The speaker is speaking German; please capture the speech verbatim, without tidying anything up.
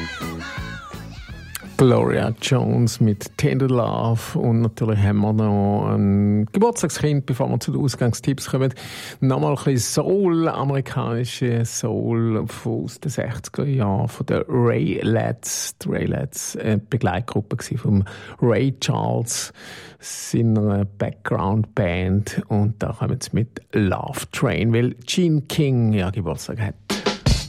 Gloria Jones mit Tender Love und natürlich haben wir noch ein Geburtstagskind, bevor wir zu den Ausgangstipps kommen. Nochmal ein bisschen Soul, amerikanische Soul aus den sechziger Jahren von der Raelettes. Die Raelettes, eine Begleitgruppe von Ray Charles, seiner Background-Band. Und da kommen sie mit Love Train, weil Gene King ja Geburtstag hat.